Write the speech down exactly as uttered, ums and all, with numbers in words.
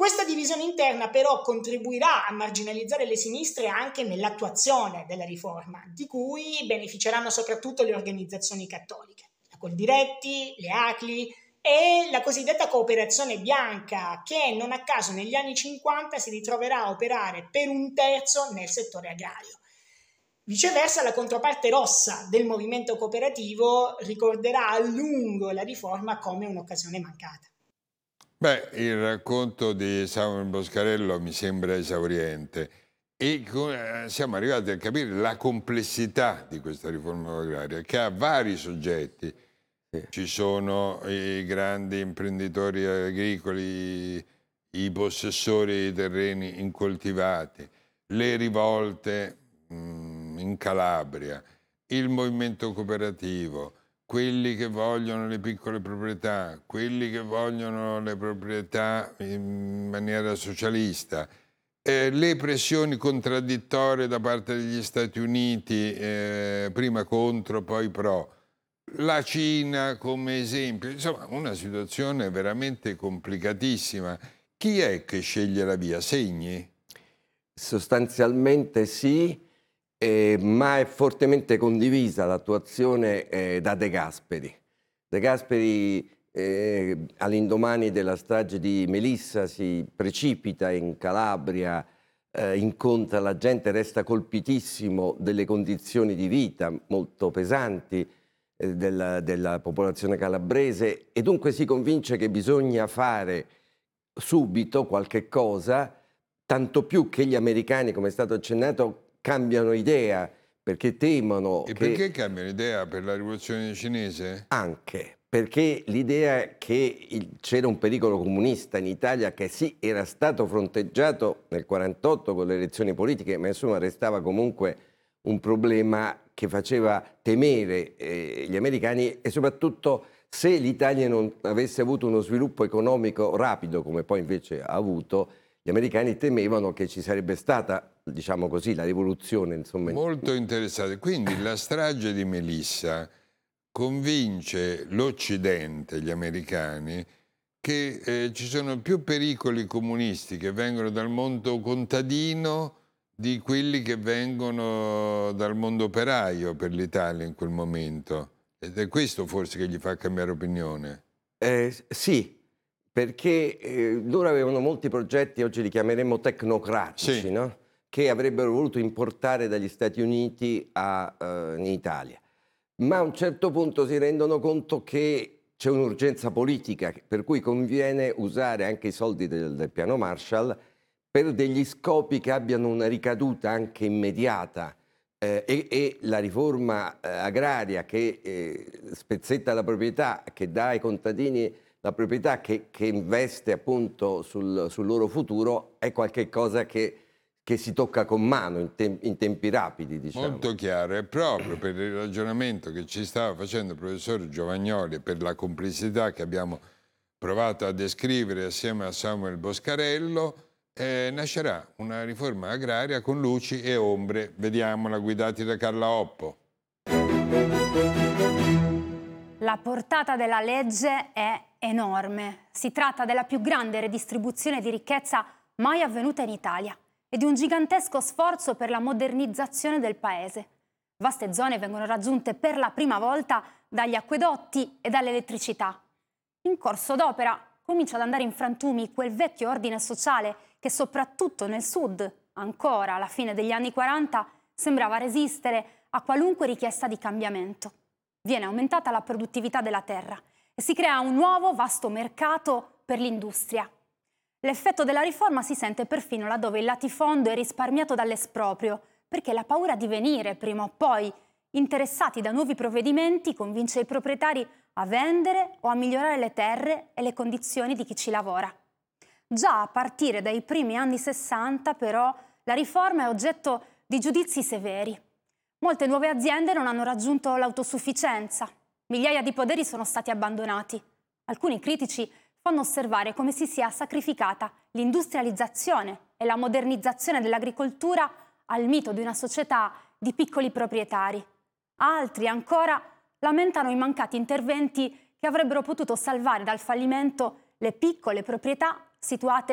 Questa divisione interna però contribuirà a marginalizzare le sinistre anche nell'attuazione della riforma, di cui beneficeranno soprattutto le organizzazioni cattoliche, la Coldiretti, le A C L I e la cosiddetta cooperazione bianca, che non a caso negli anni cinquanta si ritroverà a operare per un terzo nel settore agrario. Viceversa, la controparte rossa del movimento cooperativo ricorderà a lungo la riforma come un'occasione mancata. Beh, il racconto di Samuel Boscarello mi sembra esauriente e siamo arrivati a capire la complessità di questa riforma agraria, che ha vari soggetti. Sì. Ci sono i grandi imprenditori agricoli, i possessori di terreni incoltivati, le rivolte mh, in Calabria, il movimento cooperativo, quelli che vogliono le piccole proprietà, quelli che vogliono le proprietà in maniera socialista, eh, le pressioni contraddittorie da parte degli Stati Uniti, eh, prima contro, poi pro, la Cina come esempio, insomma una situazione veramente complicatissima. Chi è che sceglie la via? Segni? Sostanzialmente sì. Eh, ma è fortemente condivisa l'attuazione eh, da De Gasperi. De Gasperi eh, all'indomani della strage di Melissa si precipita in Calabria, eh, incontra la gente, resta colpitissimo delle condizioni di vita molto pesanti eh, della, della popolazione calabrese e dunque si convince che bisogna fare subito qualche cosa, tanto più che gli americani, come è stato accennato, cambiano idea perché temono e che... perché cambiano idea? Per la rivoluzione cinese? Anche perché l'idea che c'era un pericolo comunista in Italia che sì era stato fronteggiato nel quarantotto con le elezioni politiche, ma insomma restava comunque un problema che faceva temere eh, gli americani e soprattutto se l'Italia non avesse avuto uno sviluppo economico rapido come poi invece ha avuto, gli americani temevano che ci sarebbe stata, diciamo così, la rivoluzione. Insomma. Molto interessante. Quindi la strage di Melissa convince l'Occidente, gli americani, che eh, ci sono più pericoli comunisti che vengono dal mondo contadino di quelli che vengono dal mondo operaio per l'Italia in quel momento. Ed è questo forse che gli fa cambiare opinione. Eh, sì. Perché eh, loro avevano molti progetti, oggi li chiameremmo tecnocratici, sì. no? Che avrebbero voluto importare dagli Stati Uniti a, uh, in Italia. Ma a un certo punto si rendono conto che c'è un'urgenza politica, per cui conviene usare anche i soldi del, del piano Marshall per degli scopi che abbiano una ricaduta anche immediata. Eh, e, e la riforma eh, agraria che eh, spezzetta la proprietà, che dà ai contadini la proprietà che, che investe appunto sul, sul loro futuro è qualcosa che, che si tocca con mano in, te, in tempi rapidi, diciamo. Molto chiaro, è proprio per il ragionamento che ci stava facendo il professor Giovagnoli, per la complessità che abbiamo provato a descrivere assieme a Samuel Boscarello, eh, nascerà una riforma agraria con luci e ombre. Vediamola, guidati da Carla Oppo. La portata della legge è enorme. Si tratta della più grande redistribuzione di ricchezza mai avvenuta in Italia e di un gigantesco sforzo per la modernizzazione del paese. Vaste zone vengono raggiunte per la prima volta dagli acquedotti e dall'elettricità. In corso d'opera comincia ad andare in frantumi quel vecchio ordine sociale che soprattutto nel sud, ancora alla fine degli anni quaranta, sembrava resistere a qualunque richiesta di cambiamento. Viene aumentata la produttività della terra e si crea un nuovo vasto mercato per l'industria. L'effetto della riforma si sente perfino laddove il latifondo è risparmiato dall'esproprio, perché la paura di venire prima o poi interessati da nuovi provvedimenti convince i proprietari a vendere o a migliorare le terre e le condizioni di chi ci lavora. Già a partire dai primi anni sessanta, però, la riforma è oggetto di giudizi severi. Molte nuove aziende non hanno raggiunto l'autosufficienza. Migliaia di poderi sono stati abbandonati. Alcuni critici fanno osservare come si sia sacrificata l'industrializzazione e la modernizzazione dell'agricoltura al mito di una società di piccoli proprietari. Altri ancora lamentano i mancati interventi che avrebbero potuto salvare dal fallimento le piccole proprietà situate